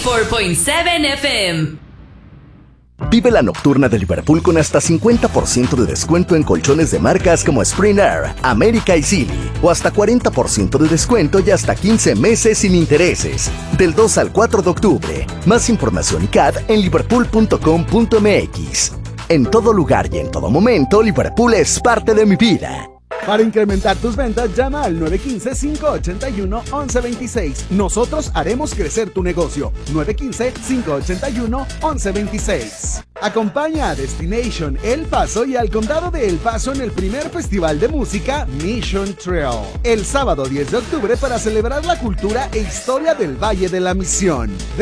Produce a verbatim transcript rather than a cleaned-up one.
cuatro punto siete F M. Vive la nocturna de Liverpool con hasta cincuenta por ciento de descuento en colchones de marcas como Spring Air, América y Silly, o hasta cuarenta por ciento de descuento y hasta quince meses sin intereses. Del dos al cuatro de octubre. Más información y C A D en liverpool punto com punto m x. En todo lugar y en todo momento, Liverpool es parte de mi vida. Para incrementar tus ventas, llama al nueve uno cinco, cinco ocho uno, once veintiséis. Nosotros haremos crecer tu negocio. nueve uno cinco, cinco ocho uno, once veintiséis. Acompaña a Destination El Paso y al Condado de El Paso en el primer festival de música Mission Trail, el sábado diez de octubre, para celebrar la cultura e historia del Valle de la Misión.